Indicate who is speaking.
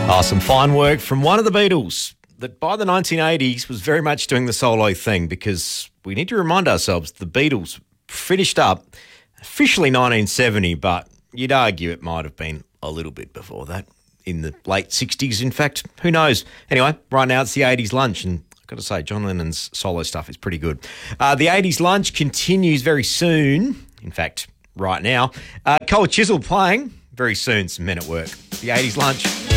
Speaker 1: Some fine work from one of the Beatles that by the 1980s was very much doing the solo thing, because we need to remind ourselves the Beatles finished up officially 1970, but you'd argue it might have been a little bit before that, in the late 60s, in fact. Who knows? Anyway, right now it's the 80s lunch, and I've got to say, John Lennon's solo stuff is pretty good. The 80s lunch continues very soon. In fact, right now. Cold Chisel playing very soon. Some Men at Work. The 80s lunch.